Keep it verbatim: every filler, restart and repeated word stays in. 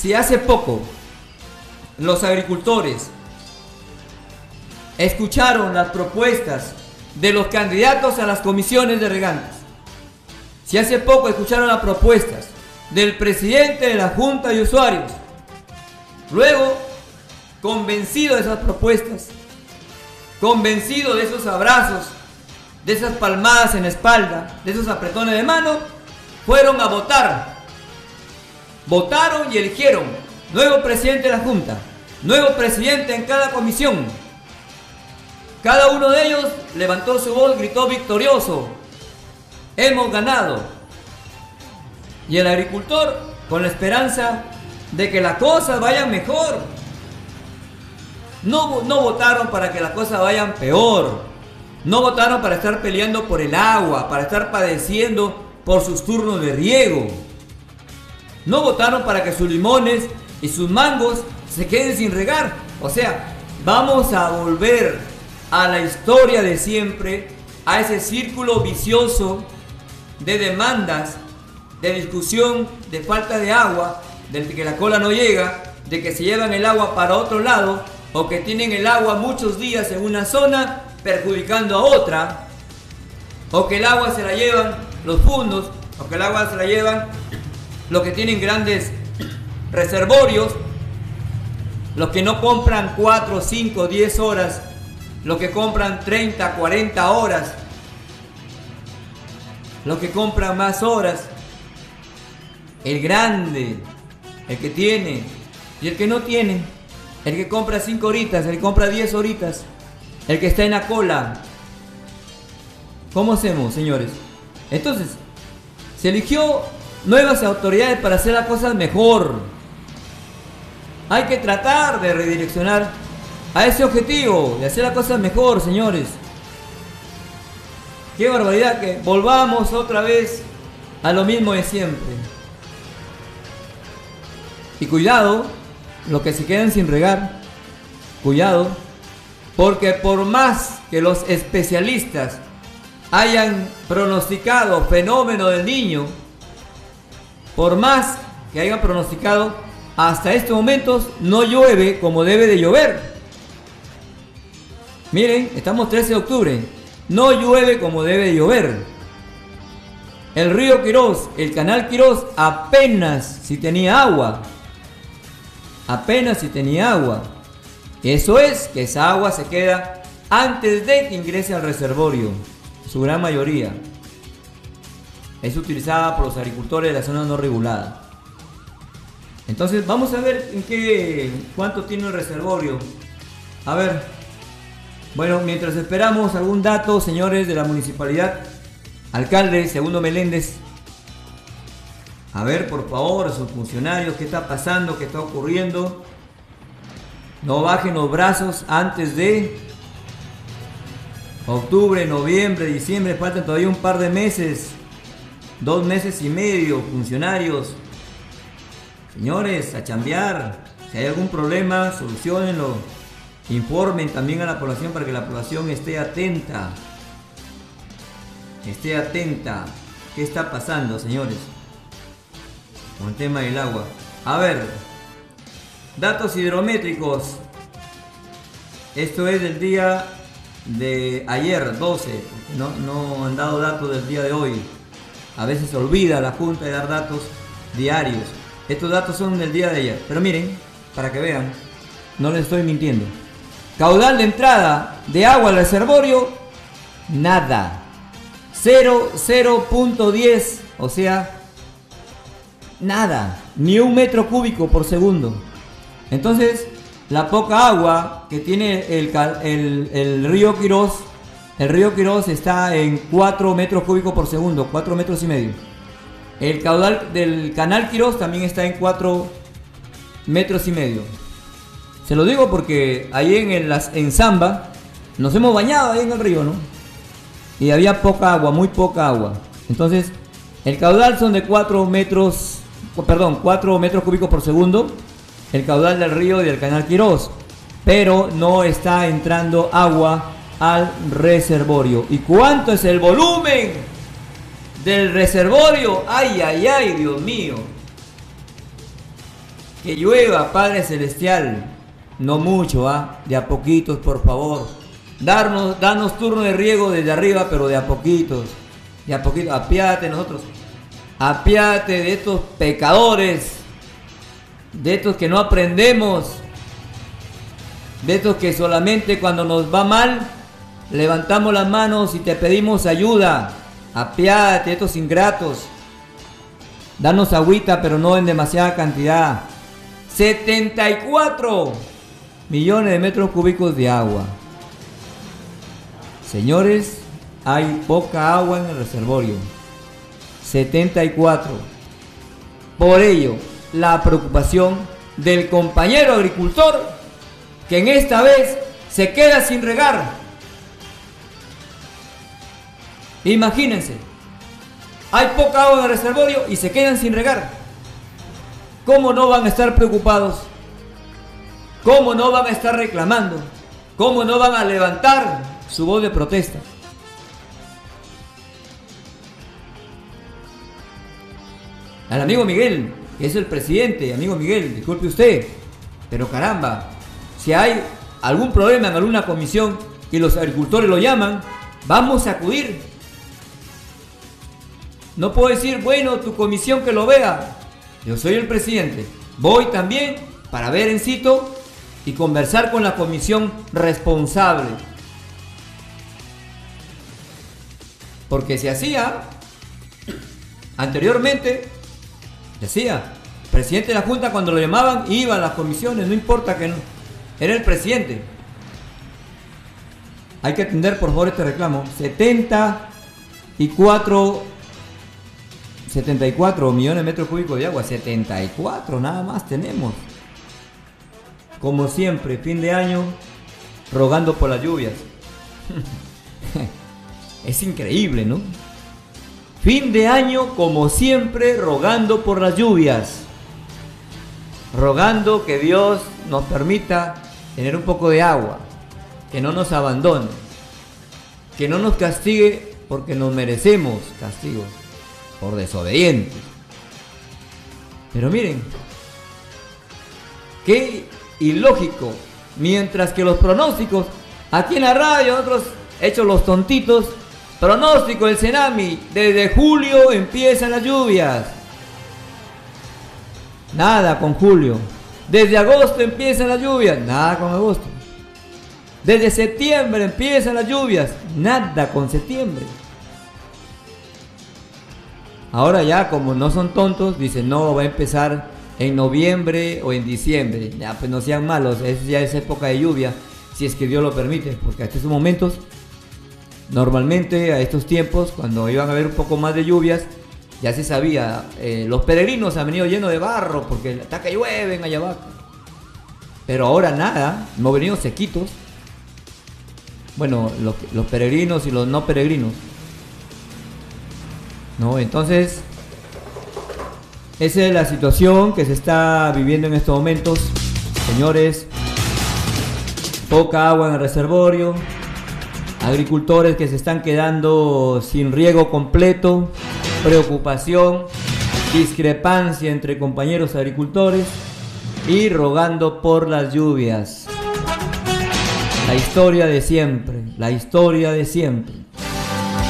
si hace poco los agricultores escucharon las propuestas de los candidatos a las comisiones de regantes, si hace poco escucharon las propuestas del presidente de la Junta de Usuarios, luego, convencido de esas propuestas, convencido de esos abrazos, de esas palmadas en la espalda, de esos apretones de mano, fueron a votar. Votaron y eligieron nuevo presidente de la Junta, nuevo presidente en cada comisión. Cada uno de ellos levantó su voz, gritó victorioso: hemos ganado. Y el agricultor, con la esperanza de que las cosas vayan mejor, no, no votaron para que las cosas vayan peor, no votaron para estar peleando por el agua, para estar padeciendo por sus turnos de riego, no votaron para que sus limones y sus mangos se queden sin regar. O sea, vamos a volver a la historia de siempre, a ese círculo vicioso de demandas, de discusión, de falta de agua, de que la cola no llega, de que se llevan el agua para otro lado, o que tienen el agua muchos días en una zona perjudicando a otra, o que el agua se la llevan los fundos, o que el agua se la llevan los que tienen grandes reservorios, los que no compran cuatro, cinco, diez horas, los que compran treinta, cuarenta horas, los que compran más horas, el grande, el que tiene y el que no tiene, el que compra cinco horitas, el que compra diez horitas, el que está en la cola. ¿Cómo hacemos, señores? Entonces, se eligió nuevas autoridades para hacer las cosas mejor. Hay que tratar de redireccionar a ese objetivo, de hacer las cosas mejor, señores. Qué barbaridad que volvamos otra vez a lo mismo de siempre. Y cuidado, los que se quedan sin regar, cuidado, porque por más que los especialistas hayan pronosticado fenómeno del Niño, por más que hayan pronosticado, hasta estos momentos no llueve como debe de llover. Miren, estamos trece de octubre, no llueve como debe de llover. El río Quirós, el canal Quirós, apenas si tenía agua. Apenas si tenía agua. Eso es que esa agua se queda antes de que ingrese al reservorio. Su gran mayoría es utilizada por los agricultores de la zona no regulada. Entonces vamos a ver en qué, cuánto tiene el reservorio. A ver, bueno, mientras esperamos algún dato, señores de la municipalidad, alcalde Segundo Meléndez, a ver, por favor, sus funcionarios, qué está pasando, qué está ocurriendo. No bajen los brazos antes de octubre, noviembre, diciembre, faltan todavía un par de meses, dos meses y medio, funcionarios. Señores, a chambear. Si hay algún problema, solucionenlo. Informen también a la población para que la población esté atenta. Esté atenta. ¿Qué está pasando, señores? Con el tema del agua. A ver, datos hidrométricos. Esto es del día de ayer, doce. No, no han dado datos del día de hoy. A veces se olvida la Junta de dar datos diarios. Estos datos son del día de ayer. Pero miren, para que vean, no les estoy mintiendo. Caudal de entrada de agua al reservorio, nada. cero punto diez, o sea, nada, ni un metro cúbico por segundo. Entonces, la poca agua que tiene el, el, el río Quirós, el río Quirós está en cuatro metros cúbicos por segundo, cuatro metros y medio. El caudal del canal Quirós también está en cuatro metros y medio. Se lo digo porque ahí en, el, en Zamba nos hemos bañado ahí en el río, ¿no? Y había poca agua, muy poca agua. Entonces, el caudal son de cuatro metros, perdón, cuatro metros cúbicos por segundo, el caudal del río y del canal Quirós, pero no está entrando agua al reservorio. ¿Y cuánto es el volumen del reservorio? Ay, ay, ay, Dios mío. Que llueva, Padre Celestial. No mucho, ¿ah? De a poquitos, por favor. Darnos, darnos turno de riego desde arriba, pero de a poquitos. De a poquitos. Apiádate de nosotros. Apiádate de estos pecadores. De estos que no aprendemos. De estos que solamente cuando nos va mal levantamos las manos y te pedimos ayuda. Apiádate de estos ingratos. Danos agüita, pero no en demasiada cantidad. setenta y cuatro millones de metros cúbicos de agua. Señores, hay poca agua en el reservorio. setenta y cuatro. Por ello, la preocupación del compañero agricultor que en esta vez se queda sin regar. Imagínense, hay poca agua en el reservorio y se quedan sin regar. ¿Cómo no van a estar preocupados? ¿Cómo no van a estar reclamando? ¿Cómo no van a levantar su voz de protesta? Al amigo Miguel, que es el presidente, amigo Miguel, disculpe usted, pero caramba, si hay algún problema en alguna comisión y los agricultores lo llaman, vamos a acudir. No puedo decir, bueno, tu comisión que lo vea. Yo soy el presidente. Voy también para ver en sitio y conversar con la comisión responsable. Porque se hacía anteriormente, se hacía. El presidente de la Junta cuando lo llamaban iba a las comisiones, no importa que no. Era el presidente. Hay que atender por favor este reclamo. setenta y cuatro millones de metros cúbicos de agua. setenta y cuatro nada más tenemos. Como siempre, fin de año, rogando por las lluvias. Es increíble, ¿no? Fin de año, como siempre, rogando por las lluvias. Rogando que Dios nos permita tener un poco de agua, que no nos abandone, que no nos castigue porque nos merecemos castigo por desobedientes. Pero miren, qué ilógico, mientras que los pronósticos, aquí en la radio, otros hechos los tontitos, pronóstico del Senami, desde julio empiezan las lluvias. Nada con julio. Desde agosto empiezan las lluvias. Nada con agosto. Desde septiembre empiezan las lluvias. Nada con septiembre. Ahora ya, como no son tontos, dicen no, va a empezar en noviembre o en diciembre. Ya, pues no sean malos. Es, ya es época de lluvia, si es que Dios lo permite. Porque a estos momentos, normalmente a estos tiempos, cuando iban a haber un poco más de lluvias, ya se sabía, eh, los peregrinos han venido llenos de barro porque hasta que llueven allá abajo. Pero ahora nada, hemos venido sequitos. Bueno, los, los peregrinos y los no peregrinos. No, entonces, esa es la situación que se está viviendo en estos momentos. Señores, poca agua en el reservorio, agricultores que se están quedando sin riego completo, preocupación, discrepancia entre compañeros agricultores y rogando por las lluvias. La historia de siempre, la historia de siempre.